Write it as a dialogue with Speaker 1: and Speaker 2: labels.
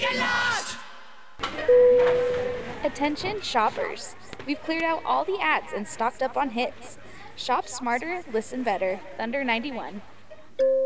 Speaker 1: Attention shoppers! We've cleared out all the ads and stocked up on hits. Shop smarter, listen better. Thunder 91.